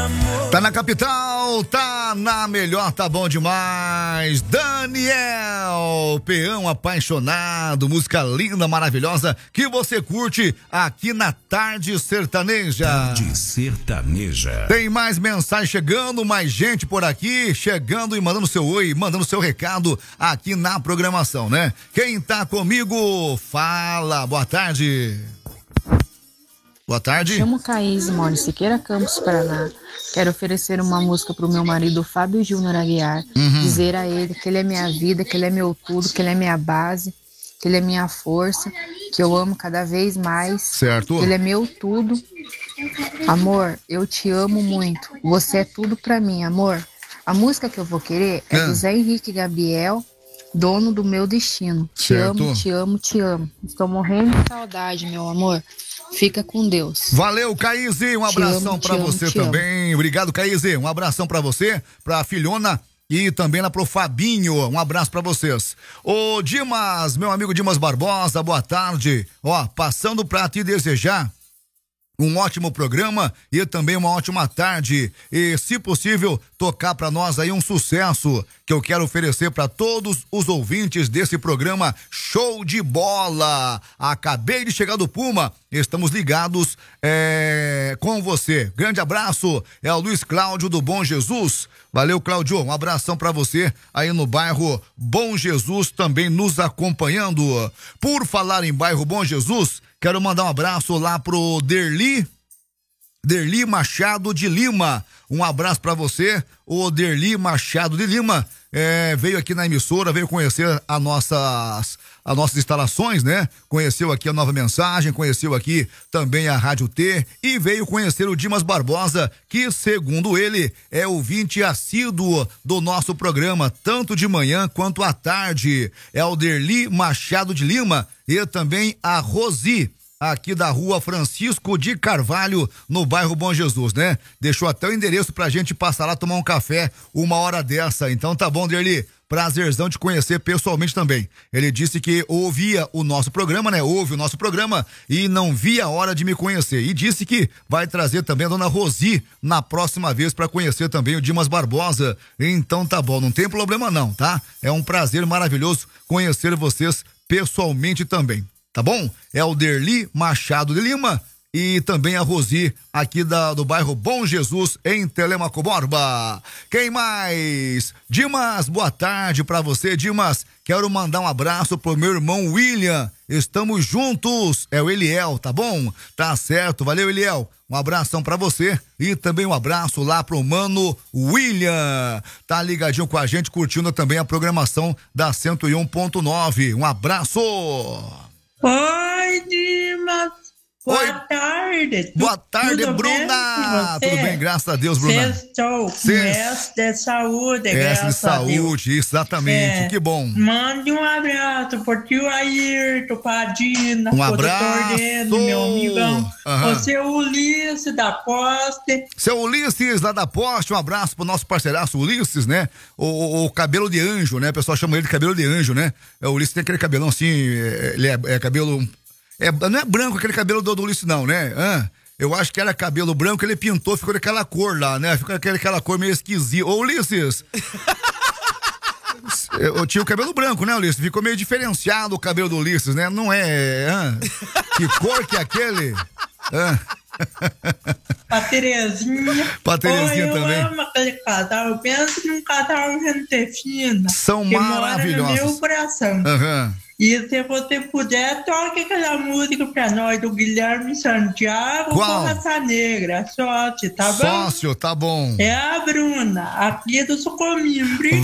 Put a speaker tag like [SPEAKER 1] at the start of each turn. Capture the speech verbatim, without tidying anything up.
[SPEAKER 1] Tá na capital, tá na melhor, tá bom demais. Daniel, peão apaixonado, música linda, maravilhosa, que você curte aqui na Tarde Sertaneja.
[SPEAKER 2] Tarde Sertaneja.
[SPEAKER 1] Tem mais mensagem chegando, mais gente por aqui, chegando e mandando seu oi, mandando seu recado aqui na programação, né? Quem tá comigo, fala, boa tarde. Boa tarde.
[SPEAKER 3] Chamo Caís, moro em Siqueira Campos, Paraná. Quero oferecer uma música pro meu marido Fábio Júnior Aguiar. Uhum. Dizer a ele que ele é minha vida, que ele é meu tudo, que ele é minha base, que ele é minha força, que eu amo cada vez mais.
[SPEAKER 1] Certo.
[SPEAKER 3] Que ele é meu tudo. Amor, eu te amo muito. Você é tudo pra mim, amor. A música que eu vou querer é, é. do Zé Henrique Gabriel, Dono do Meu Destino. Te
[SPEAKER 1] Certo.
[SPEAKER 3] amo, te amo, te amo. Estou morrendo de saudade, meu amor. Fica com Deus.
[SPEAKER 1] Valeu, Caíse, um abração pra você também. Amo. Obrigado, Caíse, um abração pra você, pra filhona e também lá pro Fabinho, um abraço pra vocês. Ô Dimas, meu amigo Dimas Barbosa, boa tarde. Ó, passando pra te desejar um ótimo programa e também uma ótima tarde. E, se possível, tocar para nós aí um sucesso que eu quero oferecer para todos os ouvintes desse programa Show de Bola. Acabei de chegar do Puma, estamos ligados é, com você. Grande abraço, é o Luiz Cláudio do Bom Jesus. Valeu, Cláudio, um abração para você aí no bairro Bom Jesus, também nos acompanhando. Por falar em bairro Bom Jesus, quero mandar um abraço lá pro Derli, Derli Machado de Lima. Um abraço para você, o Derli Machado de Lima. É, veio aqui na emissora, veio conhecer a nossas, as nossas instalações, né? Conheceu aqui a Nova Mensagem, conheceu aqui também a Rádio T e veio conhecer o Dimas Barbosa, que, segundo ele, é ouvinte assíduo do nosso programa, tanto de manhã quanto à tarde. É o Derli Machado de Lima e também a Rosi, aqui da rua Francisco de Carvalho, no bairro Bom Jesus, né? Deixou até o endereço pra gente passar lá tomar um café uma hora dessa. Então tá bom, Derli, prazerzão de conhecer pessoalmente também. Ele disse que ouvia o nosso programa, né? Ouve o nosso programa e não via a hora de me conhecer. E disse que vai trazer também a dona Rosi na próxima vez para conhecer também o Dimas Barbosa. Então tá bom, não tem problema não, tá? É um prazer maravilhoso conhecer vocês pessoalmente também. Tá bom? É o Derli Machado de Lima e também a Rosi, aqui da, do bairro Bom Jesus, em Telemaco Borba. Quem mais? Dimas, boa tarde pra você, Dimas. Quero mandar um abraço pro meu irmão William. Estamos juntos. É o Eliel, tá bom? Tá certo. Valeu, Eliel. Um abração pra você e também um abraço lá pro mano William. Tá ligadinho com a gente, curtindo também a programação da cento e um ponto nove. Um abraço.
[SPEAKER 4] Oi, Dimas. Boa
[SPEAKER 1] Oi.
[SPEAKER 4] tarde.
[SPEAKER 1] Boa tarde,
[SPEAKER 4] Tudo
[SPEAKER 1] Bruna.
[SPEAKER 4] bem?
[SPEAKER 1] Tudo bem, graças a Deus, Bruna.
[SPEAKER 4] Estou com
[SPEAKER 1] Cês...
[SPEAKER 4] S de saúde,
[SPEAKER 1] S
[SPEAKER 4] graças
[SPEAKER 1] de saúde,
[SPEAKER 4] a Deus.
[SPEAKER 1] exatamente,
[SPEAKER 4] É,
[SPEAKER 1] que bom.
[SPEAKER 4] Mande um abraço por tio Ayrton, Padina,
[SPEAKER 1] Um
[SPEAKER 4] o
[SPEAKER 1] abraço.
[SPEAKER 4] doutor Deno, meu amigão.
[SPEAKER 1] Uhum.
[SPEAKER 4] O seu Ulisses da Poste.
[SPEAKER 1] Seu Ulisses lá da Poste, um abraço pro nosso parceiraço Ulisses, né? O, o, o cabelo de anjo, né? O pessoal chama ele de cabelo de anjo, né? O Ulisses tem aquele cabelão assim, ele é, é cabelo... É, não é branco aquele cabelo do, do Ulisses não, né? Ah, eu acho que era cabelo branco, ele pintou, ficou daquela cor lá, né? Ficou daquela, aquela cor meio esquisita. Ô, Ulisses! Eu tinha o cabelo branco, né, Ulisses? Ficou meio diferenciado o cabelo do Ulisses, né? Não é... Ah, que cor que é aquele? Ah.
[SPEAKER 4] Pra Terezinha.
[SPEAKER 1] Pra Terezinha
[SPEAKER 4] oh, eu
[SPEAKER 1] também.
[SPEAKER 4] Eu amo aquele casal. Eu penso num casal gente fina.
[SPEAKER 1] São
[SPEAKER 4] que
[SPEAKER 1] maravilhosos.
[SPEAKER 4] Mora no meu coração.
[SPEAKER 1] Aham. Uhum.
[SPEAKER 4] E se você puder, toque aquela música pra nós do Guilherme Santiago com Raça Negra. Sócio, tá bom?
[SPEAKER 1] Sócio, tá bom.
[SPEAKER 4] É a Bruna, aqui do Sucomimbre.